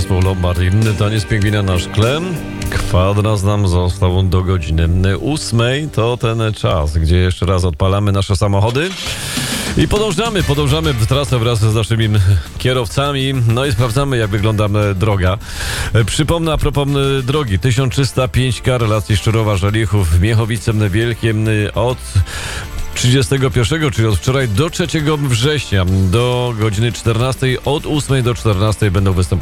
zespół Lombardin. Taniec pingwina na szkle. Kwadras nam został do godziny 8. To ten czas, gdzie jeszcze raz odpalamy nasze samochody i podążamy w trasę wraz z naszymi kierowcami. No i sprawdzamy, jak wygląda droga. Przypomnę a propos drogi. 1305 relacji Szczurowa-Żelichów, Miechowice Wielkie od 31, czyli od wczoraj do 3 września do godziny 14, od 8 do 14 będą występować